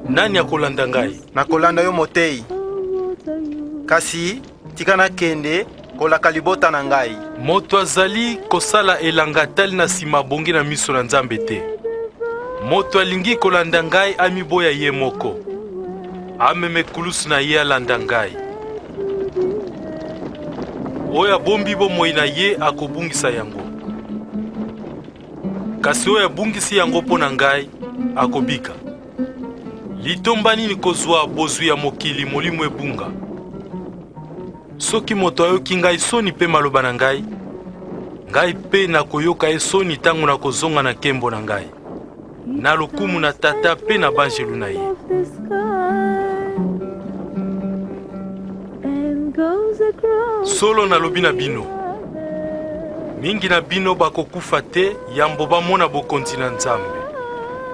Nani akolanda ngai? Nakolanda yo motei. Kasi tika na kende kolaka libota na ngai. Moto azali kosala elanga tali na sima bongi na miso na Nzambe te. Moto alingi kolanda ngai amiboya ye moko. Ameme kulusu na ye alanda ngai. Oya bombi bomoi na ye akobungisa yango. Kasi oya bungisi yango po na ngai akobika. Litomba nini kozwa bozwi ya mokili molimo ebunga? Soki moto ayoki ngai soni pe maloba na ngai, ngai pe nakoyoka ye soni tango na kozonga na kembo na ngai, na lokumu na tata pe na banjelu na ye. Solo nalobi na bino, mingi na bino bakokufa te yambo bamona bokonzi na Nzambe.